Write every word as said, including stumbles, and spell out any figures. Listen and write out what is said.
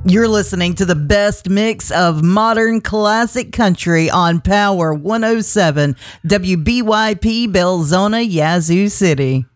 You're listening to the best mix of modern classic country on Power one oh seven, W B Y P Belzona, Yazoo City.